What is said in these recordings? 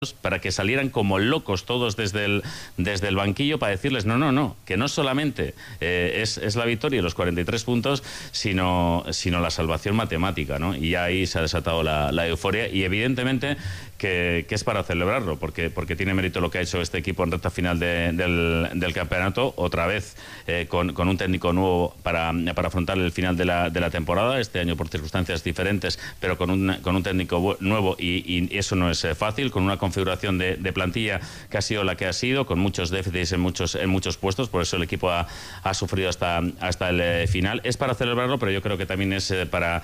para que salieran como locos todos desde el banquillo para decirles no, que no solamente es la victoria y los 43 puntos, sino la salvación matemática, ¿no? Y ahí se ha desatado la euforia y evidentemente que es para celebrarlo, porque tiene mérito lo que ha hecho este equipo en recta final del campeonato, otra vez con un técnico nuevo para afrontar el final de la temporada, este año por circunstancias diferentes, pero con un técnico nuevo y eso no es fácil, con una configuración de plantilla que ha sido la que ha sido, con muchos déficits en muchos puestos, por eso el equipo ha sufrido hasta el final. Es para celebrarlo, pero yo creo que también es para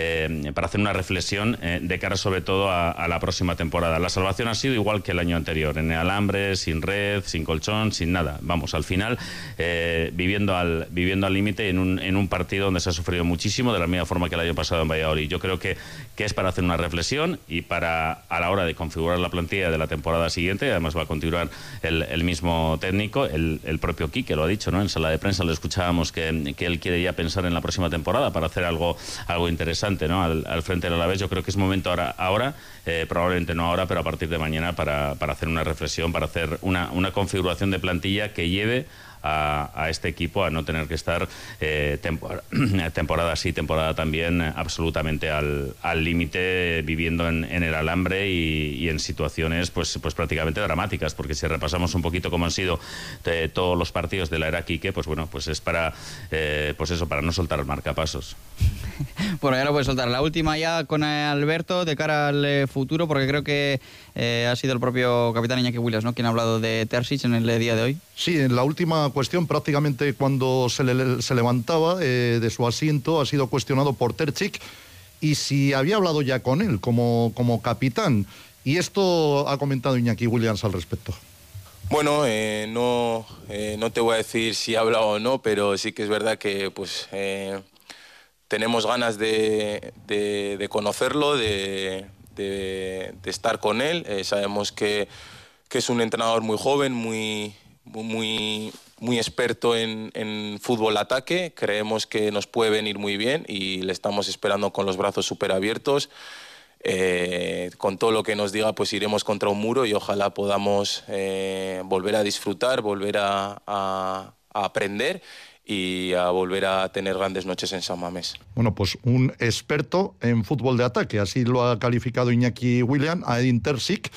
hacer una reflexión de cara sobre todo a la próxima temporada. La salvación ha sido igual que el año anterior, en el alambre, sin red, sin colchón, sin nada. Vamos, al final viviendo al límite en un partido donde se ha sufrido muchísimo, de la misma forma que el año pasado en Valladolid. Yo creo que es para hacer una reflexión y para, a la hora de configurar la plantilla de la temporada siguiente, además va a continuar el mismo técnico, el propio Quique lo ha dicho, ¿no? En sala de prensa lo escuchábamos que él quiere ya pensar en la próxima temporada para hacer algo interesante, ¿no? al frente del Alavés. Yo creo que es momento ahora probablemente no ahora, pero a partir de mañana para hacer una reflexión, para hacer una configuración de plantilla que lleve a este equipo a no tener que estar temporada sí, temporada también, absolutamente al límite, viviendo en el alambre y en situaciones pues prácticamente dramáticas, porque si repasamos un poquito cómo han sido todos los partidos de la era Quique, pues bueno, pues es para para no soltar el marcapasos. Bueno, ya lo puedes soltar. La última ya con Alberto de cara al futuro, porque creo que ha sido el propio capitán Iñaki Williams, ¿no?, quien ha hablado de Terzic en el día de hoy. Sí, en la última cuestión, prácticamente cuando se levantaba de su asiento, ha sido cuestionado por Terzic y si había hablado ya con él como capitán. Y esto ha comentado Iñaki Williams al respecto. Bueno, no te voy a decir si ha hablado o no, pero sí que es verdad que tenemos ganas de conocerlo, de estar con él. Sabemos que es un entrenador muy joven, muy experto en fútbol ataque. Creemos que nos puede venir muy bien y le estamos esperando con los brazos súper abiertos. Con todo lo que nos diga, pues iremos contra un muro y ojalá podamos volver a disfrutar, volver a aprender y a volver a tener grandes noches en San Mamés. Bueno, pues un experto en fútbol de ataque, así lo ha calificado Iñaki Williams a Edin Terzic.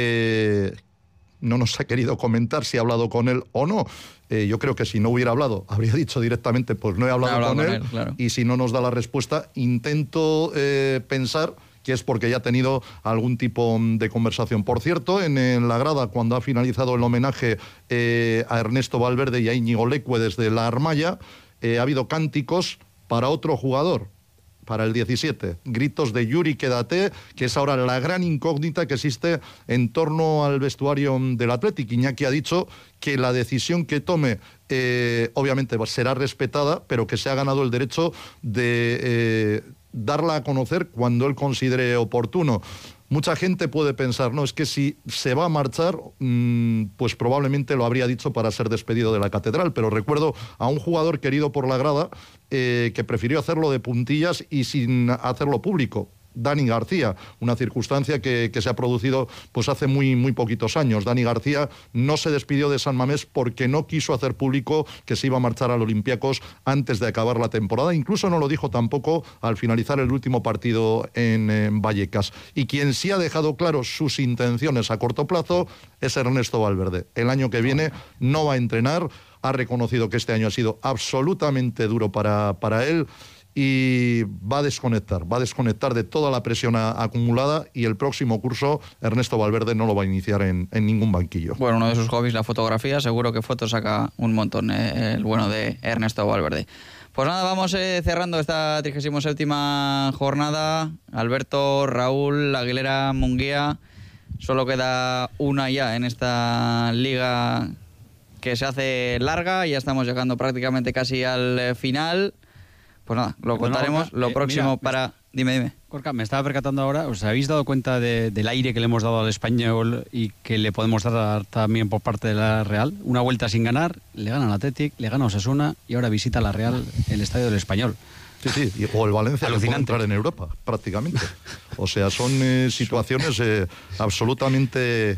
No nos ha querido comentar si ha hablado con él o no. Yo creo que si no hubiera hablado, habría dicho directamente, pues no he hablado con él, claro. Y si no nos da la respuesta, intento pensar que es porque ya ha tenido algún tipo de conversación. Por cierto, en la grada, cuando ha finalizado el homenaje a Ernesto Valverde y a Íñigo Leque desde la Armaya, ha habido cánticos para otro jugador, para el 17. Gritos de Yuri, quédate, que es ahora la gran incógnita que existe en torno al vestuario del Athletic. Iñaki ha dicho que la decisión que tome obviamente será respetada, pero que se ha ganado el derecho de darla a conocer cuando él considere oportuno. Mucha gente puede pensar, no, es que si se va a marchar, pues probablemente lo habría dicho para ser despedido de la catedral, pero recuerdo a un jugador querido por la grada que prefirió hacerlo de puntillas y sin hacerlo público. Dani García, una circunstancia que se ha producido pues hace muy poquitos años. Dani García no se despidió de San Mamés porque no quiso hacer público que se iba a marchar al Olympiacos antes de acabar la temporada. Incluso no lo dijo tampoco al finalizar el último partido en Vallecas. Y quien sí ha dejado claro sus intenciones a corto plazo es Ernesto Valverde. El año que viene no va a entrenar. Ha reconocido que este año ha sido absolutamente duro para él. Y va a desconectar de toda la presión acumulada y el próximo curso Ernesto Valverde no lo va a iniciar en ningún banquillo. Bueno, uno de sus hobbies, la fotografía, seguro que fotos saca un montón el bueno de Ernesto Valverde. Pues nada, vamos cerrando esta 37ª jornada. Alberto, Raúl, Aguilera, Munguía, solo queda una ya en esta liga que se hace larga, ya estamos llegando prácticamente casi al final. Pues nada, lo contaremos lo próximo para... Dime. Gorka, me estaba percatando ahora, ¿os habéis dado cuenta del aire que le hemos dado al Español y que le podemos dar también por parte de la Real? Una vuelta sin ganar, le gana al Athletic, le gana a Osasuna y ahora visita la Real el Estadio del Español. Sí, o el Valencia que puede Alucinante. entrar en Europa, prácticamente. O sea, son situaciones absolutamente